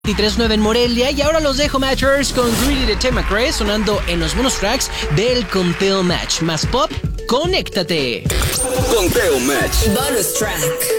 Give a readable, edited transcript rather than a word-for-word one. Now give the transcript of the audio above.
23.9 en Morelia. Y ahora los dejo, Matchers, con Greedy de Tate McRae sonando en los bonus tracks del Conteo Match. Más pop, conéctate. Conteo Match. Bonus track.